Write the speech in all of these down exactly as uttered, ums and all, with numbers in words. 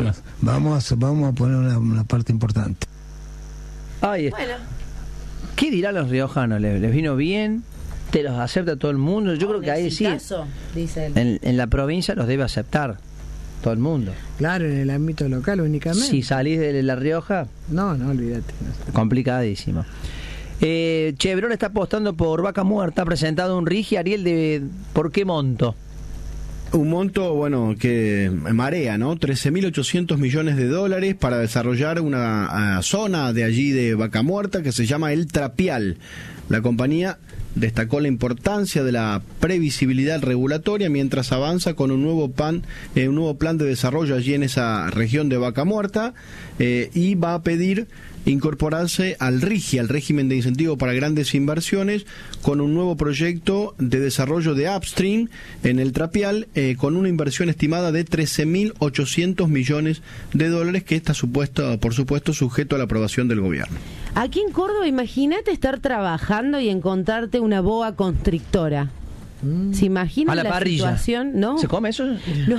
Vamos a, vamos a poner una, una parte importante. Ay, Bueno, ¿qué dirán los riojanos? ¿Les, les vino bien? ¿Te los acepta todo el mundo? Yo creo que ahí sí, exitazo, dice él. en, en la provincia los debe aceptar todo el mundo. Claro, en el ámbito local únicamente. Si salís de La Rioja, No, no, olvídate. complicadísimo. Eh, Chevron está apostando por Vaca Muerta, ha presentado un RIGI, Ariel, de ¿por qué monto? Un monto, bueno, que marea, ¿no? trece mil ochocientos millones de dólares para desarrollar una uh, zona de allí de Vaca Muerta que se llama El Trapial. La compañía destacó la importancia de la previsibilidad regulatoria mientras avanza con un nuevo plan, eh, un nuevo plan de desarrollo allí en esa región de Vaca Muerta, eh, y va a pedir incorporarse al RIGI, al régimen de incentivo para grandes inversiones, con un nuevo proyecto de desarrollo de upstream en el Trapial, eh, con una inversión estimada de trece mil ochocientos millones de dólares, que está supuesto, por supuesto sujeto a la aprobación del gobierno. Aquí en Córdoba, imagínate estar trabajando y encontrarte una boa constrictora. ¿Se imagina A la la parrilla. situación? No. ¿Se come eso? No,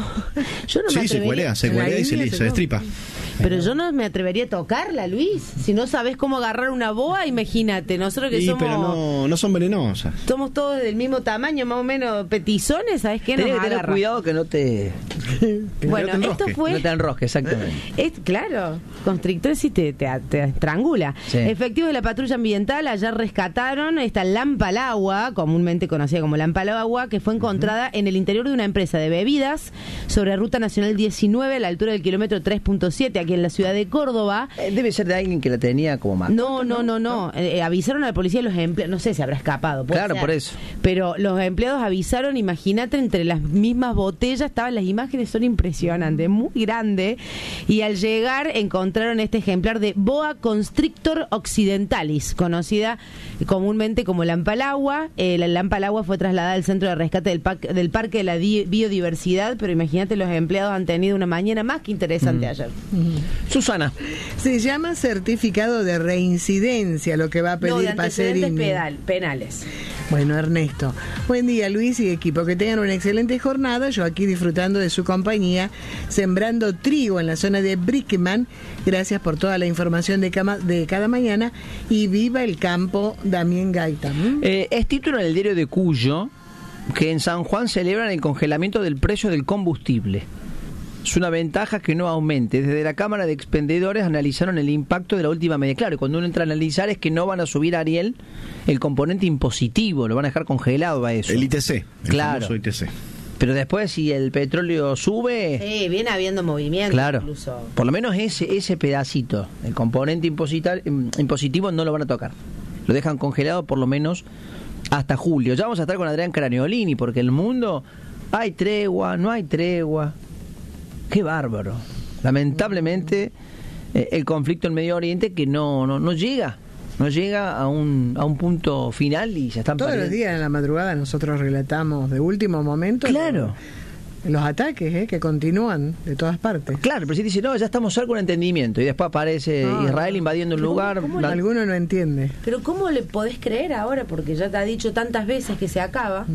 yo no me Sí, se atrevería. cuelea, se En la cuelea y se, India li- se se come. destripa. Pero yo no me atrevería a tocarla, Luis. Si no sabes cómo agarrar una boa, imagínate. Nosotros que Sí, somos pero no, no son venenosas. somos todos del mismo tamaño, más o menos petizones, ¿sabes qué? Nos Tienes que tener agarra. cuidado que no te, Bueno, no te esto enrosque. fue... no te enrosque, exactamente. Es, claro, constrictor sí te, te, te estrangula. Sí. Efectivos de la patrulla ambiental allá rescataron esta lampa al agua, comúnmente conocida como lampa al agua, que fue encontrada en el interior de una empresa de bebidas sobre Ruta Nacional diecinueve a la altura del kilómetro tres punto siete, aquí en la ciudad de Córdoba. Eh, Debe ser de alguien que la tenía como mascota. No, no, no, no. Eh, eh, avisaron a la policía los empleados, no sé si habrá escapado. puede Claro, ser. por eso. Pero los empleados avisaron, imagínate, entre las mismas botellas estaban las imágenes, son impresionantes, muy grande. Y al llegar encontraron este ejemplar de Boa Constrictor occidentalis, conocida comúnmente como lampa al agua. Eh, la lampa al agua fue trasladada al centro de rescate del, pac- del Parque de la Di- Biodiversidad, pero imagínate, los empleados han tenido una mañana más que interesante Mm. ayer. Susana. Se llama certificado de reincidencia lo que va a pedir No, de antecedentes Pacerini. pedal- penales. Bueno, Ernesto. Buen día, Luis y equipo. Que tengan una excelente jornada. Yo aquí disfrutando de su compañía, sembrando trigo en la zona de Brickman. Gracias por toda la información de, cama, de cada mañana. Y viva el campo, Damián Gaita. ¿Mm? Eh, es título en el diario de Cuyo que en San Juan celebran el congelamiento del precio del combustible. Es una ventaja que no aumente. Desde la Cámara de Expendedores analizaron el impacto de la última medida. Claro, cuando uno entra a analizar es que no van a subir, Ariel, el componente impositivo, lo van a dejar congelado a eso. El I T C, el Claro. famoso I T C. Pero después, si el petróleo sube, Sí, viene habiendo movimiento. claro, Incluso. por lo menos ese ese pedacito, el componente imposita- impositivo no lo van a tocar. Lo dejan congelado por lo menos hasta julio. Ya vamos a estar con Adrián Craniolini, porque el mundo, hay tregua, no hay tregua. Qué bárbaro. Lamentablemente, eh, el conflicto en Medio Oriente que no, no, no llega, no llega a un, a un punto final y ya están Todos los perdiendo. días en la madrugada nosotros relatamos de último momento Claro. los, los ataques eh, que continúan de todas partes. Claro, pero si dice, no, ya estamos cerca de un entendimiento y después aparece No, Israel no. invadiendo un Pero lugar. ¿cómo la- Alguno no entiende. Pero ¿cómo le podés creer ahora? Porque ya te ha dicho tantas veces que se acaba.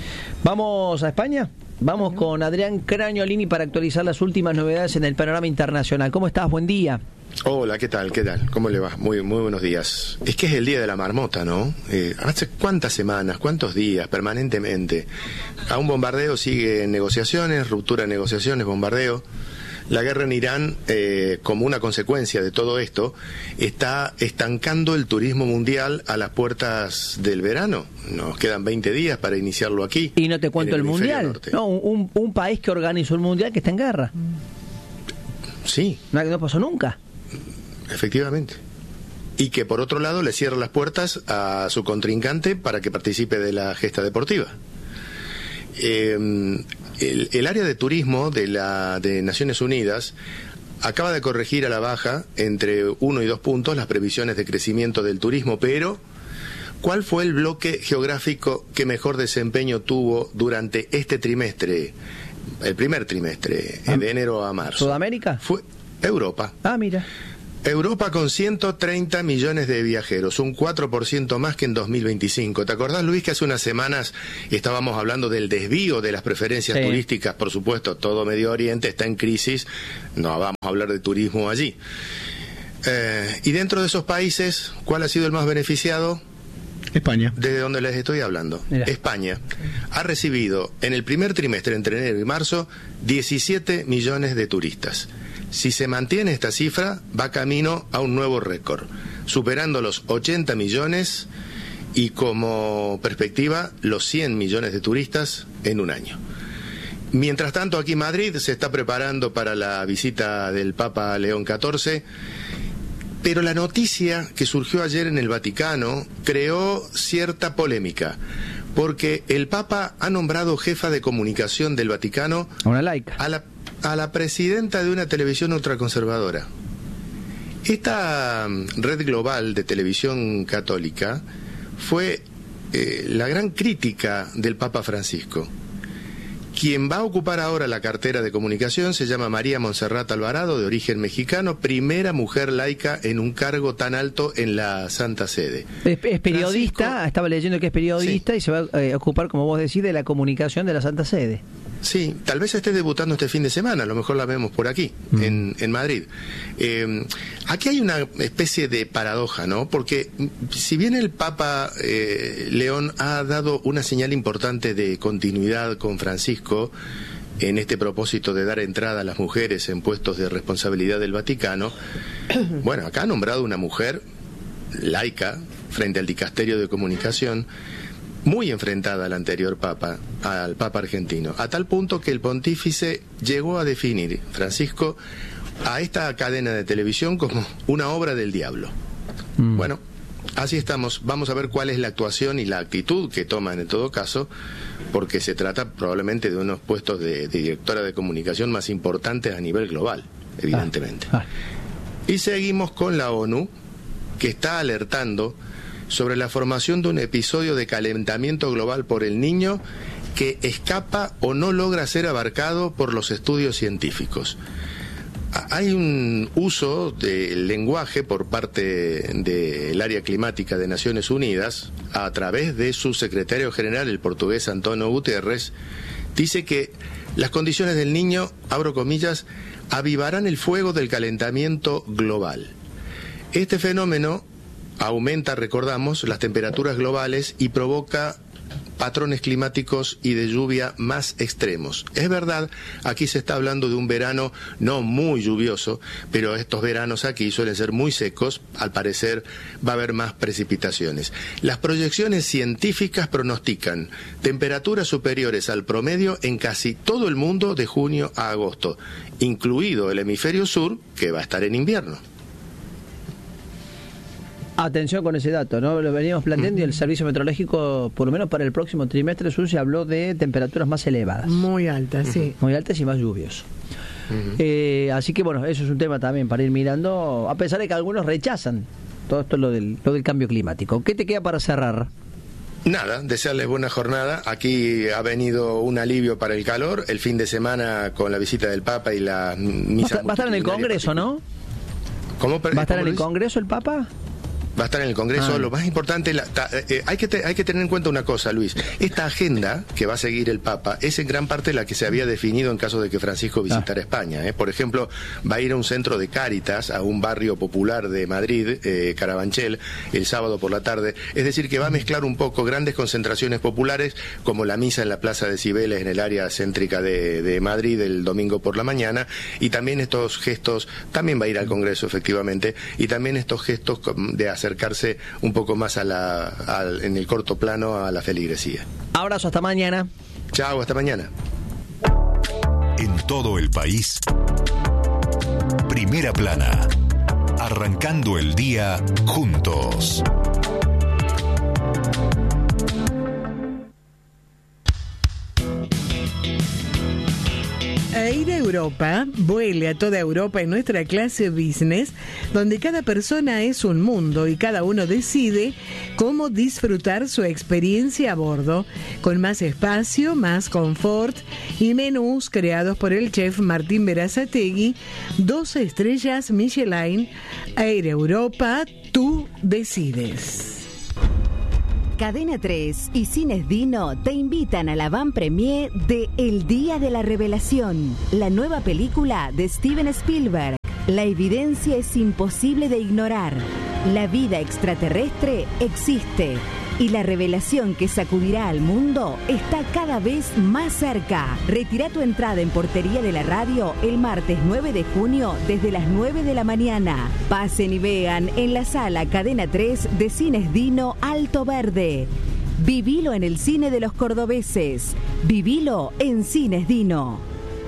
Vamos a España. Vamos con Adrián Craniolini para actualizar las últimas novedades en el panorama internacional. ¿Cómo estás? Buen día. Hola, ¿qué tal? ¿Qué tal? ¿Cómo le va? Muy, muy buenos días. Es que es el día de la marmota, ¿no? Eh, ¿Hace cuántas semanas, cuántos días, permanentemente? A un bombardeo sigue en negociaciones, ruptura de negociaciones, bombardeo. La guerra en Irán, eh, como una consecuencia de todo esto, está estancando el turismo mundial a las puertas del verano. Nos quedan veinte días para iniciarlo aquí. Y no te cuento en el hemisferio mundial. norte. No, un, un país que organizó el mundial que está en guerra. Sí, No, no pasó nunca. efectivamente. Y que por otro lado le cierra las puertas a su contrincante para que participe de la gesta deportiva. Eh, el, el área de turismo de la de Naciones Unidas acaba de corregir a la baja entre uno y dos puntos las previsiones de crecimiento del turismo, pero ¿cuál fue el bloque geográfico que mejor desempeño tuvo durante este trimestre, el primer trimestre, Ah, de enero a marzo? ¿Sudamérica? Fue Europa. Ah, mira. Europa con ciento treinta millones de viajeros, un cuatro por ciento más que en dos mil veinticinco. ¿Te acordás, Luis, que hace unas semanas estábamos hablando del desvío de las preferencias sí. turísticas? Por supuesto, todo Medio Oriente está en crisis, no vamos a hablar de turismo allí. Eh, y dentro de esos países, ¿cuál ha sido el más beneficiado? España. Desde donde les estoy hablando. Mira. España ha recibido en el primer trimestre, entre enero y marzo, diecisiete millones de turistas. Si se mantiene esta cifra, va camino a un nuevo récord, superando los ochenta millones y como perspectiva los cien millones de turistas en un año. Mientras tanto, aquí en Madrid se está preparando para la visita del Papa León catorce, pero la noticia que surgió ayer en el Vaticano creó cierta polémica, porque el Papa ha nombrado jefa de comunicación del Vaticano A una laica. a la a la presidenta de una televisión ultraconservadora. Esta red global de televisión católica fue eh, la gran crítica del Papa Francisco. Quien va a ocupar ahora la cartera de comunicación se llama María Montserrat Alvarado, de origen mexicano, primera mujer laica en un cargo tan alto en la Santa Sede. Es, es periodista, Francisco, estaba leyendo que es periodista sí. y se va a eh, ocupar, como vos decís, de la comunicación de la Santa Sede. Sí, tal vez esté debutando este fin de semana, a lo mejor la vemos por aquí, mm. en, en Madrid. Eh, aquí hay una especie de paradoja, ¿no? Porque si bien el Papa eh, León ha dado una señal importante de continuidad con Francisco en este propósito de dar entrada a las mujeres en puestos de responsabilidad del Vaticano, bueno, acá ha nombrado una mujer laica frente al dicasterio de comunicación, muy enfrentada al anterior papa, al papa argentino, a tal punto que el pontífice llegó a definir, Francisco, a esta cadena de televisión como una obra del diablo. Mm. Bueno, así estamos. Vamos a ver cuál es la actuación y la actitud que toman en todo caso, porque se trata probablemente de unos puestos de, de directora de comunicación más importantes a nivel global, evidentemente. Ah. Ah. Y seguimos con la ONU, que está alertando sobre la formación de un episodio de calentamiento global por el Niño que escapa o no logra ser abarcado por los estudios científicos. Hay un uso del lenguaje por parte del área climática de Naciones Unidas, a través de su secretario general, el portugués António Guterres, dice que las condiciones del Niño, abro comillas, avivarán el fuego del calentamiento global. Este fenómeno aumenta, recordamos, las temperaturas globales y provoca patrones climáticos y de lluvia más extremos. Es verdad, aquí se está hablando de un verano no muy lluvioso, pero estos veranos aquí suelen ser muy secos, al parecer va a haber más precipitaciones. Las proyecciones científicas pronostican temperaturas superiores al promedio en casi todo el mundo de junio a agosto, incluido el hemisferio sur, que va a estar en invierno. Atención con ese dato, ¿no? Lo veníamos planteando y el Servicio Meteorológico, por lo menos para el próximo trimestre sur, se habló de temperaturas más elevadas. Muy altas, sí. Muy altas y más lluvios. Uh-huh. eh, así que bueno, eso es un tema también para ir mirando, a pesar de que algunos rechazan todo esto lo del, lo del cambio climático. ¿Qué te queda para cerrar? Nada, desearles buena jornada. Aquí ha venido un alivio para el calor, el fin de semana con la visita del Papa y la misa. Va a estar en el Congreso, ¿no? ¿Cómo? ¿Va a estar en el Congreso el Papa? Va a estar en el Congreso. Ah. Lo más importante, la, ta, eh, hay, que te, hay que tener en cuenta una cosa, Luis. Esta agenda que va a seguir el Papa es en gran parte la que se había definido en caso de que Francisco visitara ah. España. ¿eh? Por ejemplo, va a ir a un centro de Cáritas, a un barrio popular de Madrid, eh, Carabanchel, el sábado por la tarde. Es decir, que va a mezclar un poco grandes concentraciones populares, como la misa en la Plaza de Cibeles, en el área céntrica de, de Madrid, el domingo por la mañana, y también estos gestos, también va a ir al Congreso, efectivamente, y también estos gestos de hacer acercarse un poco más a la, a, en el corto plano a la feligresía. Abrazo, hasta mañana. Chao, hasta mañana. En todo el país, Primera Plana, arrancando el día juntos. Air Europa vuele a toda Europa en nuestra clase business, donde cada persona es un mundo y cada uno decide cómo disfrutar su experiencia a bordo, con más espacio, más confort y menús creados por el chef Martín Berazategui, doce estrellas Michelin. Air Europa, tú decides. Cadena tres y Cines Dino te invitan a la van premier de El Día de la Revelación, la nueva película de Steven Spielberg. La evidencia es imposible de ignorar. La vida extraterrestre existe y la revelación que sacudirá al mundo está cada vez más cerca. Retira tu entrada en Portería de la Radio el martes nueve de junio desde las nueve de la mañana. Pasen y vean en la sala Cadena tres de Cines Dino Alto Verde. Vivilo en el cine de los cordobeses. Vivilo en Cines Dino.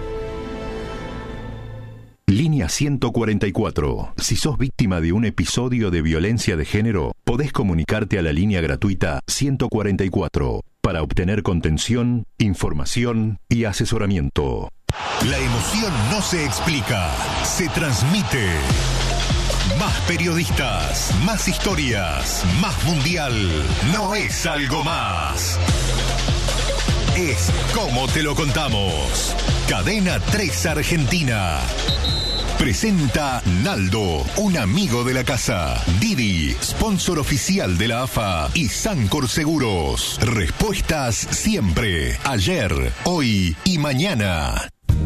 Línea ciento cuarenta y cuatro. Si sos víctima de un episodio de violencia de género, podés comunicarte a la línea gratuita ciento cuarenta y cuatro para obtener contención, información y asesoramiento. La emoción no se explica, se transmite. Más periodistas, más historias, más mundial. No es algo más. Es como te lo contamos. Cadena tres Argentina. Presenta Naldo, un amigo de la casa. Didi, sponsor oficial de la A F A y Sancor Seguros. Respuestas siempre, ayer, hoy y mañana.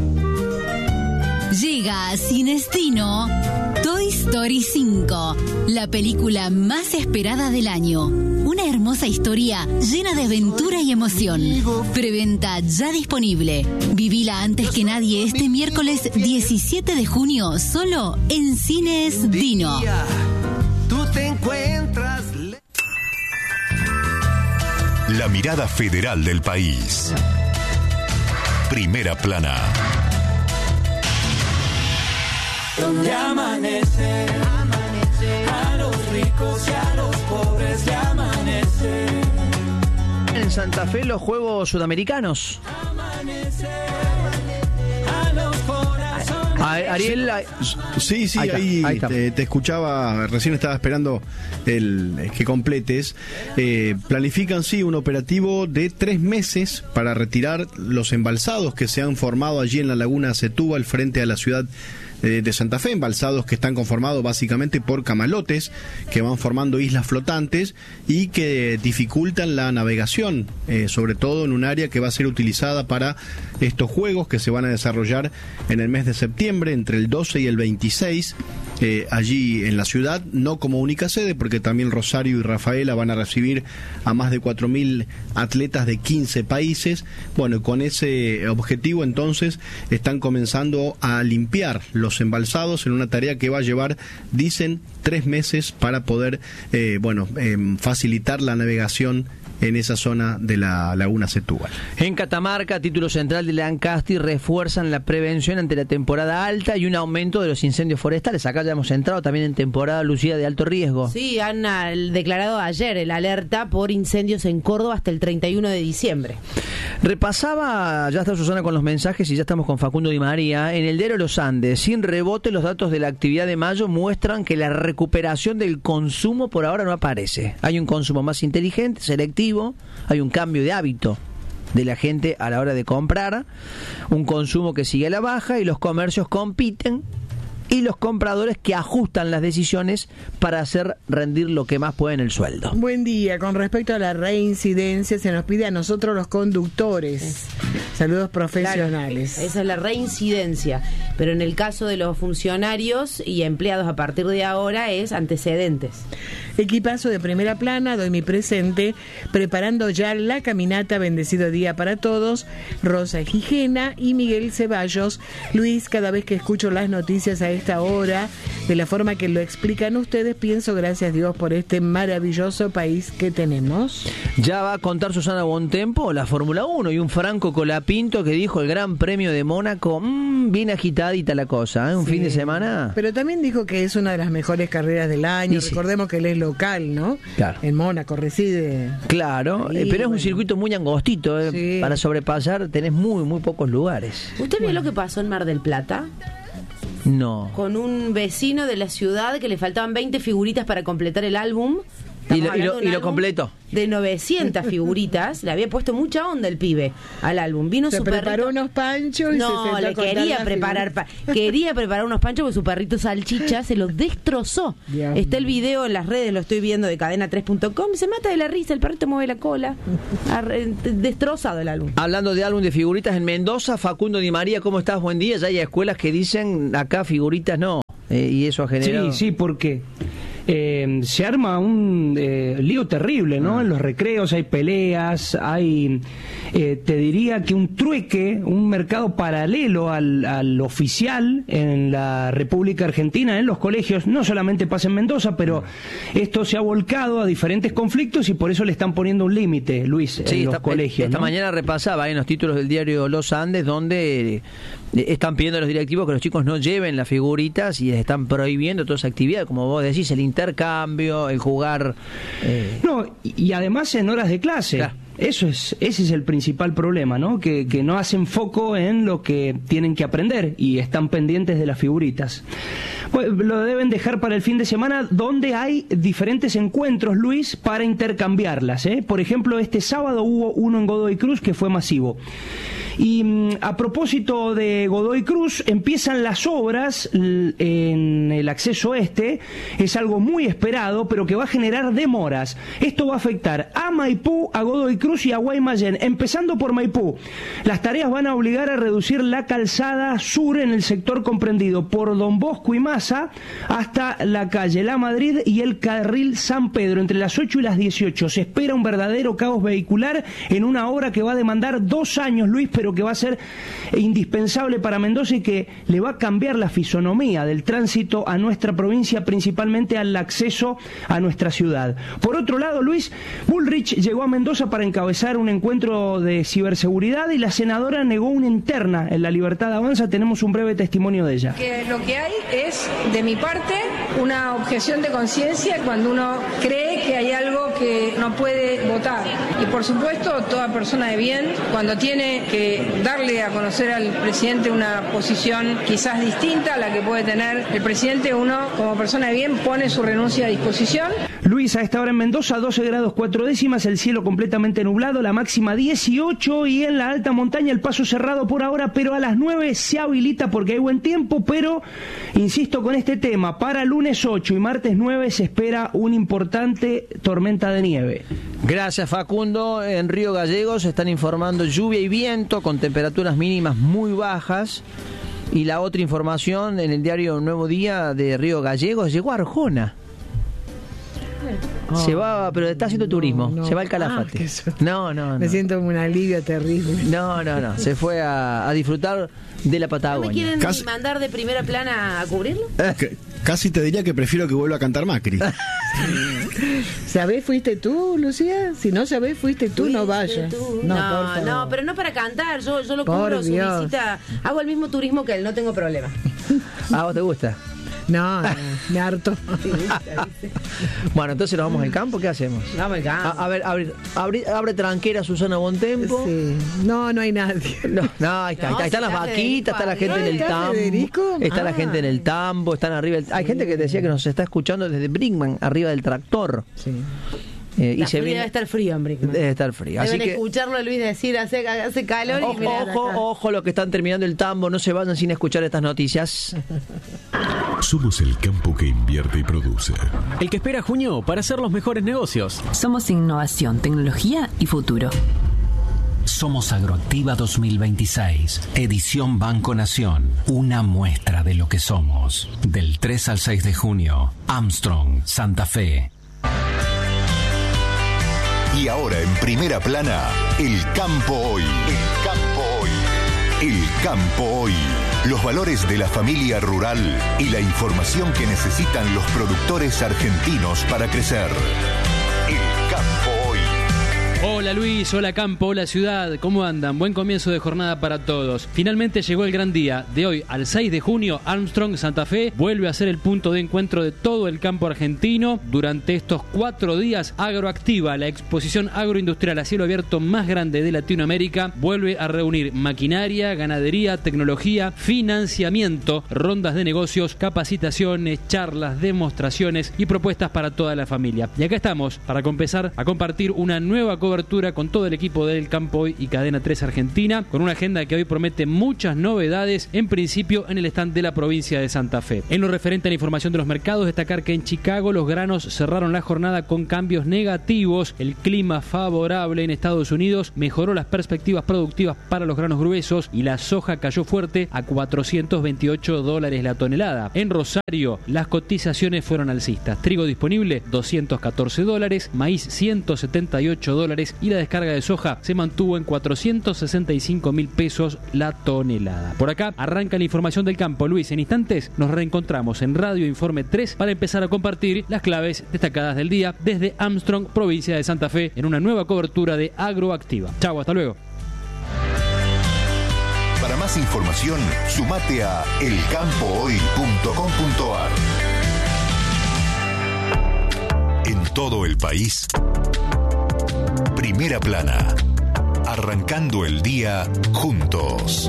Llega a Cines Dino Toy Story cinco, la película más esperada del año. Una hermosa historia llena de aventura y emoción. Preventa ya disponible. Vivila antes que nadie este miércoles diecisiete de junio, solo en Cines Dino. Tú te encuentras. La mirada federal del país. Primera plana. Donde amanece, amanece, a los ricos y a los pobres le amanece. En Santa Fe los Juegos Sudamericanos. Amanece, a los corazones. A, Ariel, a... sí, sí, ahí, ahí, ahí ahí te, te escuchaba, recién estaba esperando el que completes. Eh, planifican, sí, un operativo de tres meses para retirar los embalsados que se han formado allí en la laguna Setúbal frente a la ciudad de Santa Fe, embalsados que están conformados básicamente por camalotes que van formando islas flotantes y que dificultan la navegación, eh, sobre todo en un área que va a ser utilizada para estos juegos que se van a desarrollar en el mes de septiembre, entre el doce y el veintiséis, eh, allí en la ciudad, no como única sede, porque también Rosario y Rafaela van a recibir a más de cuatro mil atletas de quince países. Bueno, con ese objetivo entonces están comenzando a limpiar los embalsados en una tarea que va a llevar, dicen, tres meses para poder, eh, bueno, eh, facilitar la navegación en esa zona de la laguna Setúbal. En Catamarca, título central de Lancaster, refuerzan la prevención ante la temporada alta y un aumento de los incendios forestales. Acá ya hemos entrado también en temporada, Lucía, de alto riesgo. Sí, han uh, declarado ayer el alerta por incendios en Córdoba hasta el treinta y uno de diciembre. Repasaba, ya está Susana con los mensajes y ya estamos con Facundo Di María. En el diario Los Andes, sin rebote, los datos de la actividad de mayo muestran que la recuperación del consumo por ahora no aparece. Hay un consumo más inteligente, selectivo, hay un cambio de hábito de la gente a la hora de comprar, un consumo que sigue a la baja y los comercios compiten y los compradores que ajustan las decisiones para hacer rendir lo que más pueden el sueldo. Buen día. Con respecto a la reincidencia, se nos pide a nosotros los conductores. Saludos profesionales. Claro, esa es la reincidencia. Pero en el caso de los funcionarios y empleados a partir de ahora es antecedentes. Equipazo de primera plana, doy mi presente, preparando ya la caminata Bendecido Día para Todos, Rosa Gijena y Miguel Ceballos. Luis, cada vez que escucho las noticias a esta esta hora, de la forma que lo explican ustedes, pienso gracias a Dios por este maravilloso país que tenemos. Ya va a contar Susana Bontempo la Fórmula uno y un Franco Colapinto que dijo el Gran Premio de Mónaco, mmm, bien agitadita la cosa, ¿eh? Un Sí. fin de semana. Pero también dijo que es una de las mejores carreras del año. Sí, sí. Recordemos que él es local, ¿no? Claro. En Mónaco reside. Claro, Sí, eh, pero es un bueno. circuito muy angostito, ¿eh? Sí. Para sobrepasar tenés muy, muy pocos lugares. ¿Usted vio lo que pasó en Mar del Plata? No. Con un vecino de la ciudad que le faltaban veinte figuritas para completar el álbum. Y Estamos lo, y hablando lo- de y un lo álbum completo. De novecientas figuritas. Le había puesto mucha onda el pibe al álbum. Vino Se su preparó perrito. unos panchos y No, se sentó le a contar quería las preparar figuras. pa- quería preparar unos panchos porque su perrito salchicha se los destrozó. Dios Está el mío. video en las redes, lo estoy viendo de cadena tres punto com, se mata de la risa, el perrito mueve la cola. Arre- destrozado el álbum. Hablando de álbum de figuritas en Mendoza, Facundo Di María, ¿cómo estás? Buen día. Ya hay escuelas que dicen acá figuritas no. Eh, y eso ha generado... Sí, sí, porque eh, se arma un eh, lío terrible, ¿no? En los recreos hay peleas, hay, eh, te diría que un trueque, un mercado paralelo al, al oficial en la República Argentina, en los colegios. No solamente pasa en Mendoza, pero esto se ha volcado a diferentes conflictos y por eso le están poniendo un límite, Luis, Sí, en los esta, colegios. esta ¿no? mañana repasaba en los títulos del diario Los Andes donde eh, están pidiendo a los directivos que los chicos no lleven las figuritas y les están prohibiendo toda esa actividad, como vos decís, el intercambio, el jugar. eh, No, y, y además en horas de clase. Claro. Eso es, ese es el principal problema, ¿no? Que, que no hacen foco en lo que tienen que aprender y están pendientes de las figuritas. Pues lo deben dejar para el fin de semana, donde hay diferentes encuentros, Luis, para intercambiarlas, ¿eh? Por ejemplo, este sábado hubo uno en Godoy Cruz que fue masivo. Y mm, a propósito de Godoy Cruz, empiezan las obras l- en el acceso este. Es algo muy esperado, pero que va a generar demoras. Esto va a afectar a Maipú, a Godoy Cruz y a Guaymallén. Empezando por Maipú, las tareas van a obligar a reducir la calzada sur en el sector comprendido por Don Bosco y Maza hasta la calle La Madrid y el carril San Pedro, entre las ocho y las dieciocho. Se espera un verdadero caos vehicular en una obra que va a demandar dos años, Luis, pero que va a ser indispensable para Mendoza y que le va a cambiar la fisonomía del tránsito a nuestra provincia, principalmente al acceso a nuestra ciudad. Por otro lado, Luis, Bullrich llegó a Mendoza para encabezar un encuentro de ciberseguridad y la senadora negó una interna en La Libertad Avanza. Tenemos un breve testimonio de ella. Que lo que hay es, de mi parte, una objeción de conciencia cuando uno cree que hay algo que no puede votar. Y por supuesto, toda persona de bien, cuando tiene que darle a conocer al presidente una posición quizás distinta a la que puede tener el presidente, uno como persona de bien pone su renuncia a disposición. Luis, a esta hora en Mendoza, doce grados cuatro décimas, el cielo completamente nublado, la máxima dieciocho y en la alta montaña el paso cerrado por ahora, pero a las nueve se habilita porque hay buen tiempo, pero insisto con este tema, para lunes ocho y martes nueve se espera una importante tormenta de nieve. Gracias, Facundo. En Río Gallegos están informando lluvia y viento con temperaturas mínimas muy bajas. Y la otra información en el diario Nuevo Día de Río Gallegos, llegó a Arjona. Oh, se va, pero está haciendo turismo. no. Se va al Ah, Calafate. qué suerte. no, no, no. Me siento como un alivio terrible. No, no, no. Se fue a, a disfrutar de la ¿No me Patagonia. quieren Casi- mandar de primera plana a cubrirlo? Que- casi te diría que prefiero que vuelva a cantar Macri. ¿Sabés fuiste tú, Lucía? Si no sabés fuiste tú, no vayas. Tú. No, No, por favor. no, pero no para cantar. Yo, yo lo Por cubro su Dios. visita. Hago el mismo turismo que él, no tengo problema. ¿A vos te gusta? No, no, me harto. Bueno, entonces nos vamos al campo. ¿Qué hacemos? Vamos al campo. A, a ver, abre, abre, abre tranquera Susana Bontempo. Sí. No, no hay nadie. No, no, ahí está, No, ahí están si las está vaquitas, está la gente en el ¿Está tambo. Federico? Está la Ah. gente en el tambo, están arriba. del- Hay gente que decía que nos está escuchando desde Brinkman, arriba del tractor. Sí. Eh, y La se fría viene. debe estar frío, hombre. Debe estar frío. Así Deben que. escucharlo a Luis decir, hace, hace calor y Ojo, mirá, ojo, acá. ojo, los que están terminando el tambo, no se vayan sin escuchar estas noticias. Somos el campo que invierte y produce. El que espera junio para hacer los mejores negocios. Somos innovación, tecnología y futuro. Somos Agroactiva dos mil veintiséis, edición Banco Nación, una muestra de lo que somos. Del tres al seis de junio, Armstrong, Santa Fe. Y ahora en primera plana, el campo hoy. El campo hoy. El campo hoy. Los valores de la familia rural y la información que necesitan los productores argentinos para crecer. El campo hoy. Hola Luis, hola campo, hola ciudad, ¿cómo andan? Buen comienzo de jornada para todos. Finalmente llegó el gran día. De hoy al seis de junio, Armstrong Santa Fe vuelve a ser el punto de encuentro de todo el campo argentino. Durante estos cuatro días, Agroactiva, la exposición agroindustrial a cielo abierto más grande de Latinoamérica, vuelve a reunir maquinaria, ganadería, tecnología, financiamiento, rondas de negocios, capacitaciones, charlas, demostraciones y propuestas para toda la familia. Y acá estamos para empezar a compartir una nueva cobertura con todo el equipo del Campo Hoy y Cadena tres Argentina, con una agenda que hoy promete muchas novedades, en principio en el stand de la provincia de Santa Fe. En lo referente a la información de los mercados, destacar que en Chicago los granos cerraron la jornada con cambios negativos. El clima favorable en Estados Unidos mejoró las perspectivas productivas para los granos gruesos y la soja cayó fuerte a cuatrocientos veintiocho dólares la tonelada. En Rosario, las cotizaciones fueron alcistas. Trigo disponible doscientos catorce dólares, maíz ciento setenta y ocho dólares y la descarga de soja se mantuvo en cuatrocientos sesenta y cinco mil pesos la tonelada. Por acá arranca la información del campo. Luis, en instantes nos reencontramos en Radio Informe tres para empezar a compartir las claves destacadas del día desde Armstrong, provincia de Santa Fe, en una nueva cobertura de Agroactiva. Chau, hasta luego. Para más información, sumate a el campo hoy punto com punto a r. En todo el país, Primera Plana. Arrancando el día juntos.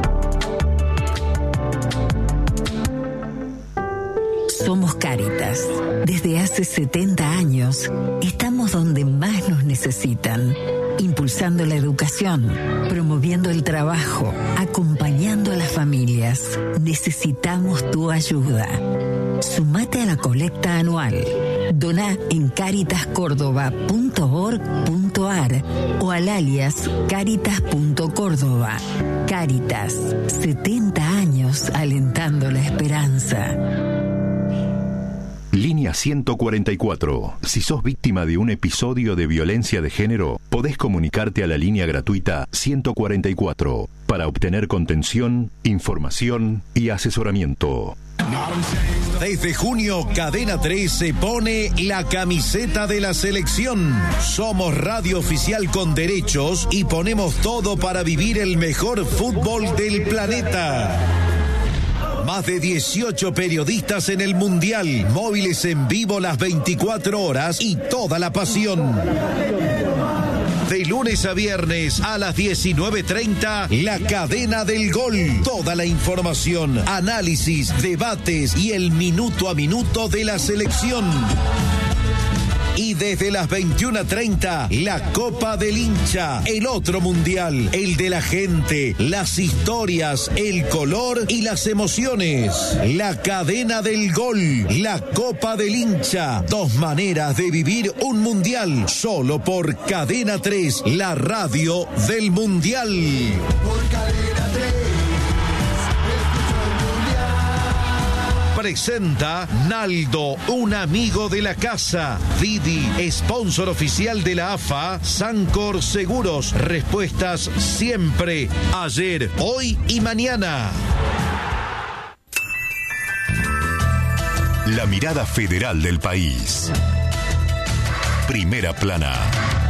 Somos Cáritas. Desde hace setenta años estamos donde más nos necesitan, impulsando la educación, promoviendo el trabajo, acompañando a las familias. Necesitamos tu ayuda. Sumate a la colecta anual. Doná en caritas córdoba punto org punto a r o al alias caritas punto córdoba. Cáritas, setenta años alentando la esperanza. Línea ciento cuarenta y cuatro. Si sos víctima de un episodio de violencia de género, podés comunicarte a la línea gratuita ciento cuarenta y cuatro para obtener contención, información y asesoramiento. Desde junio, Cadena tres se pone la camiseta de la selección. Somos radio oficial con derechos y ponemos todo para vivir el mejor fútbol del planeta. Más de dieciocho periodistas en el Mundial, móviles en vivo las veinticuatro horas y toda la pasión. De lunes a viernes a las diecinueve treinta, La Cadena del Gol. Toda la información, análisis, debates y el minuto a minuto de la selección. Y desde las veintiuna treinta, la Copa del Hincha, el otro mundial, el de la gente, las historias, el color y las emociones. La Cadena del Gol, la Copa del Hincha, dos maneras de vivir un mundial, solo por Cadena tres, la radio del mundial. Por Cadena tres. Presenta Naldo, un amigo de la casa. Didi, sponsor oficial de la A F A. Sancor Seguros, respuestas siempre, ayer, hoy y mañana. La mirada federal del país. Primera Plana.